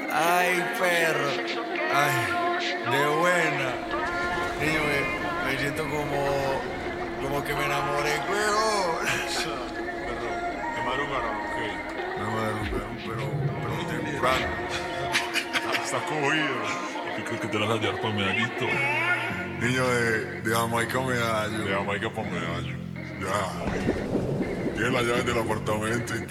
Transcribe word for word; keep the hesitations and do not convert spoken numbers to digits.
Ay, perro. Ay, de buena. Niño, me, me siento como, como que me enamoré, huevón. Perro, ¿te madrugaron o qué? Me madrugaron, pero, pero temprano. Está cogido. ¿Tú crees que te las vas a llevar para Medallito? Niño de, de Jamaica Medallo. De Jamaica para Medallo. Ya. Tiene las llaves del apartamento y